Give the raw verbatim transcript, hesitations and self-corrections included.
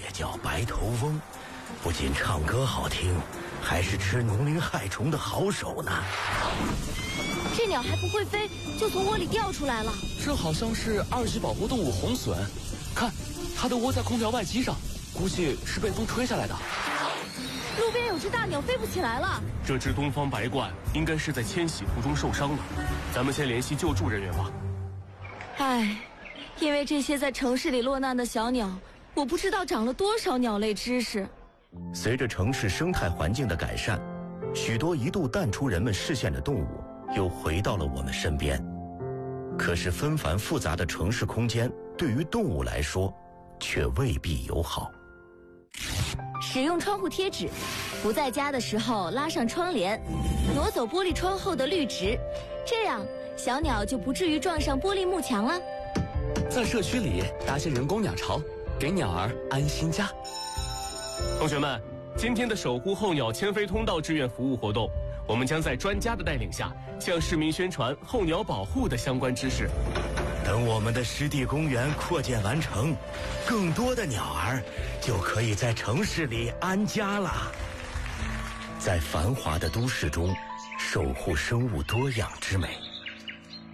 叫白头翁，不仅唱歌好听，还是吃农林害虫的好手呢。 这鸟还不会飞，就从窝里掉出来了。 这好像是二级保护动物红隼，看，它的窝在空调外机上，估计是被风吹下来的。 路边有只大鸟飞不起来了。 这只东方白鹳应该是在迁徙途中受伤了，咱们先联系救助人员吧。 唉，因为这些在城市里落难的小鸟，我不知道长了多少鸟类知识。 随着城市生态环境的改善，许多一度淡出人们视线的动物又回到了我们身边。可是纷繁复杂的城市空间对于动物来说却未必友好。 使用窗户贴纸，不在家的时候拉上窗帘，挪走玻璃窗后的绿植，这样小鸟就不至于撞上玻璃幕墙了。 在社区里搭些人工鸟巢，给鸟儿安心家。 同学们，今天的守护候鸟迁飞通道志愿服务活动，我们将在专家的带领下，向市民宣传候鸟保护的相关知识。 等我们的湿地公园扩建完成，更多的鸟儿就可以在城市里安家了。在繁华的都市中，守护生物多样之美。